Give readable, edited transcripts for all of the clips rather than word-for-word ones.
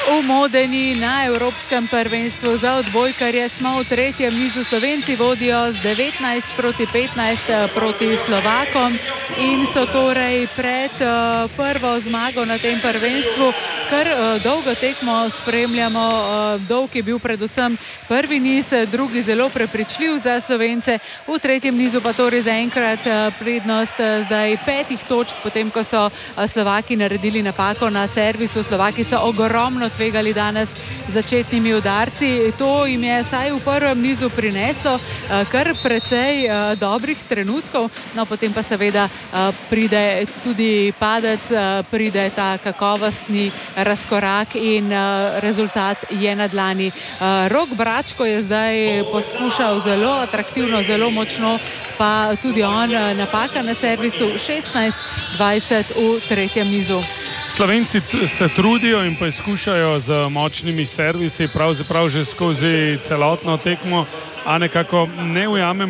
V Modeni na Evropskem prvenstvu za odbojkarje smo v tretjem nizu. Slovenci vodijo z 19-15 proti Slovakom in so torej pred prvo zmago na tem prvenstvu. Kar dolgo tekmo spremljamo, dolg je bil predvsem prvi niz, drugi zelo prepričljiv za Slovence. V tretjem nizu pa torej zaenkrat prednost zdaj 5 točk, potem ko so Slovaki naredili napako na servisu. Slovaki so ogromno tvegali danes začetnimi udarci. To jim je vsaj v prvem nizu prineslo kar precej dobrih trenutkov, no potem pa seveda pride tudi padec, pride ta kakovostni razkorak in rezultat je na dlani. Rok Bračko je zdaj poskušal zelo atraktivno, zelo močno, pa tudi on napaka na servisu, 16-20 v tretjem nizu. Slovenci se trudijo in poskušajo z močnimi servisi, pravzaprav že skozi celotno tekmo, a nekako ne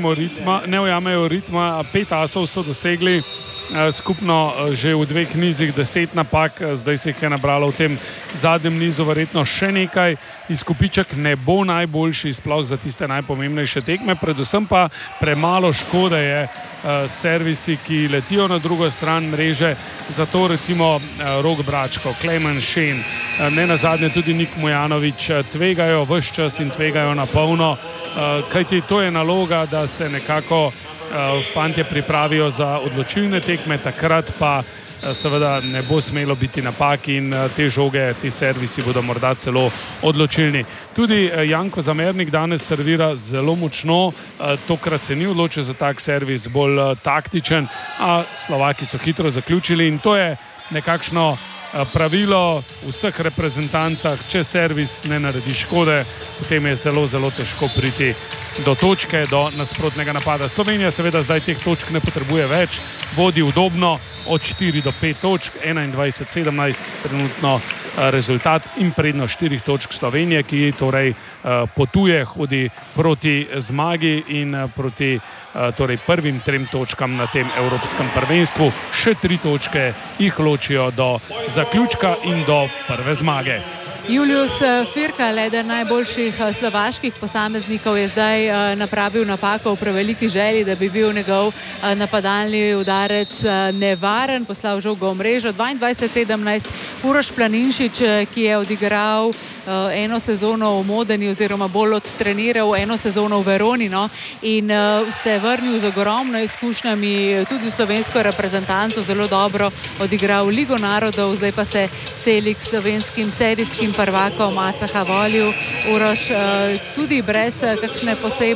ujamejo ritma. 5 asov so dosegli, skupno že v 2 nizih 10 napak, zdaj se jih je nabralo v tem zadnjem nizu verjetno še nekaj. Izkupiček ne bo najboljši, sploh za tiste najpomembnejše tekme, predvsem pa premalo škode je servisi, ki letijo na drugo stran mreže, zato recimo Rok Bračko, Klemen Šen, ne nazadnje tudi Nik Mujanović tvegajo ves čas in tvegajo na polno, kajti to je naloga, da se nekako fantje pripravijo za odločilne tekme, takrat pa seveda ne bo smelo biti napak in te žoge, ti servisi bodo morda celo odločilni. Tudi Janko Zamernik danes servira zelo močno, tokrat se ni odločil za tak servis, bolj taktičen, a Slovaki so hitro zaključili in to je nekakšno pravilo v vseh reprezentancah. Če servis ne naredi škode, potem je zelo, zelo težko priti do točke, do nasprotnega napada. Slovenija seveda zdaj teh točk ne potrebuje več, vodi udobno od 4 do 5 točk, 21-17 trenutno rezultat in prednost 4 točk Slovenije, ki torej potuje, hodi proti zmagi in proti torej prvim 3 točkam na tem Evropskem prvenstvu. Še 3 točke jih ločijo do zaključka in do prve zmage. Julius Firkal, eden najboljših slovaških posameznikov, je zdaj napravil napako v preveliki želji, da bi bil njegov napadalni udarec nevaren, poslal žogo v mrežo. 22-17 Uroš Planinšič, ki je odigral eno sezono v Modeni oziroma bolj odtreniral eno sezono v Veroni, no, in se vrnil z ogromno izkušnjami, tudi v slovensko reprezentanco, zelo dobro odigral Ligo narodov, zdaj pa se seli k slovenskim serijskim prvakom Acaha volil. Uroš tudi brez kakšne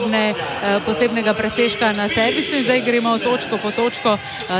posebnega presežka na servisu in zdaj gremo točko po točko,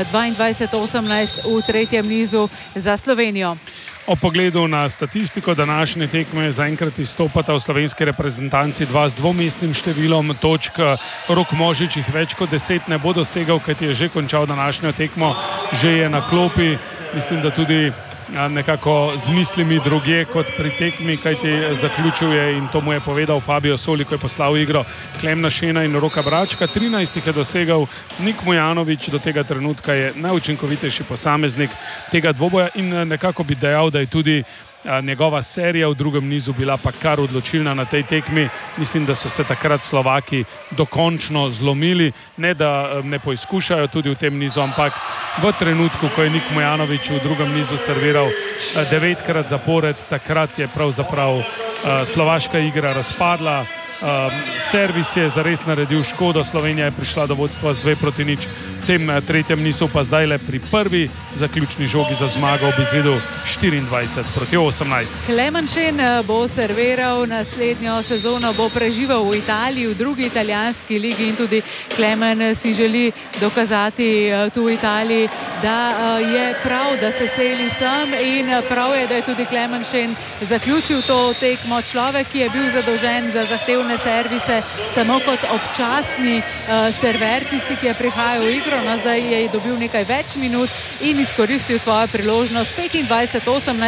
22-18 v tretjem nizu za Slovenijo. O pogledu na statistiko današnje tekme zaenkrat izstopata v slovenski reprezentanci 2 z dvomestnim številom točk. Rok Možič jih več kot 10 ne bo dosegal, kajti je že končal današnjo tekmo, že je na klopi. Mislim, da tudi nekako z mislimi drugje kot pri tekmi, kajti zaključil je in to mu je povedal Fabio Soli, ko je poslal igro Klemna Šena in Roka Bračka. 13 je dosegal Nik Mujanović, do tega trenutka je najučinkovitejši posameznik tega dvoboja in nekako bi dejal, da je tudi njegova serija v drugem nizu bila pa kar odločilna na tej tekmi. Mislim, da so se takrat Slovaki dokončno zlomili, ne da ne poizkušajo tudi v tem nizu, ampak v trenutku, ko je Nik Mujanović v drugem nizu serviral 9-krat zapored, takrat je pravzaprav slovaška igra razpadla. Servis je zares naredil škodo, Slovenija je prišla do vodstva z 2-0, v tem tretjem nizu pa zdaj le pri prvi zaključni žogi za zmago ob izidu 24-18. Klemen Šen bo serviral naslednjo sezono, bo preživel v Italiji, v drugi italijanski ligi in tudi Klemen si želi dokazati tu v Italiji, da je prav, da se seli sem in prav je, da je tudi Klemen Šen zaključil to tekmo. Človek, ki je bil zadolžen za zahtevne servise samo kot občasni server, tisti, ki je prihajal v igro, no zdaj je dobil nekaj več minut in izkoristil svojo priložnost. 25-18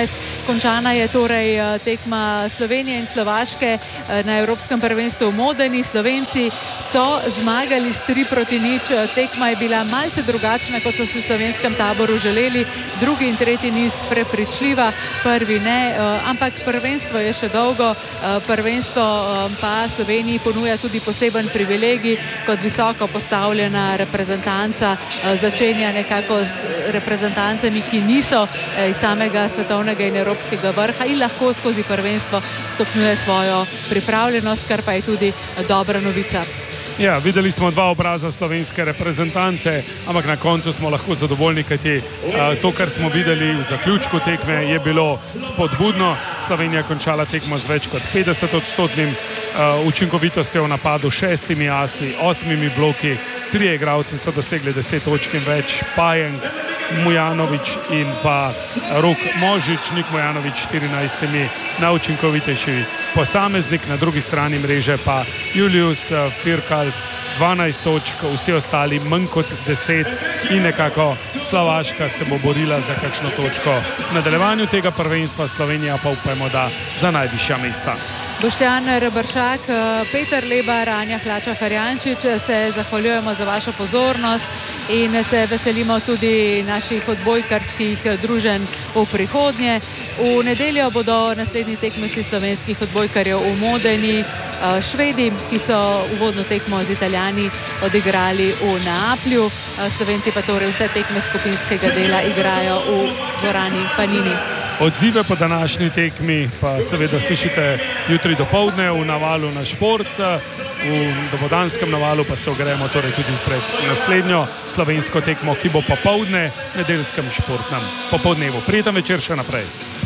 Končana je torej tekma Slovenije in Slovaške na Evropskem prvenstvu v Modeni. Slovenci so zmagali s 3-0. Tekma je bila malce drugačna, kot so si v slovenskem taboru želeli. Drugi in tretji niz prepričljiva, prvi ne, ampak prvenstvo je še dolgo. Prvenstvo pa Sloveniji ponuja tudi poseben privilegij, kot visoko postavljena reprezentanca začenja nekako z reprezentancami, ki niso iz samega svetovnega in evropskega vrha in lahko skozi prvenstvo stopnjuje svojo pripravljenost, kar pa je tudi dobra novica. Ja, videli smo dva obraza slovenske reprezentance, ampak na koncu smo lahko zadovoljni, kajti to, kar smo videli v zaključku tekme, je bilo spodbudno. Slovenija končala tekmo z več kot 50% učinkovitostjo v napadu, 6 asi, 8 bloki, 3 igralci so dosegli 10 točk in več, Pajenk, Mujanović in pa Rok Možič, Nik Mujanović 14 najučinkovitejši posameznik, na drugi strani mreže pa Julius Firkal 12 točk, vsi ostali manj kot 10 in nekako Slovaška se bo borila za kakšno točko v nadaljevanju tega prvenstva, Slovenija pa upajmo, da za najvišja mesta. Boštjan Reberšak, Peter Lebar, Anja Hlača-Ferjančič, se zahvaljujemo za vašo pozornost in se veselimo tudi naših odbojkarskih druženj v prihodnje. V nedeljo bodo naslednji tekmeci slovenskih odbojkarjev v Modeni Švedi, ki so uvodno tekmo z Italijani odigrali v Neaplju. Slovenci pa torej vse tekme skupinskega dela igrajo v dvorani Panini. Odzive po današnji tekmi pa seveda slišite jutri dopoldne v Navalu na šport, v dopoldanskem Navalu pa se ogrejemo torej tudi pred naslednjo slovensko tekmo, ki bo popoldne v nedeljskem športnem popoldnevu. Prijeten večer še naprej.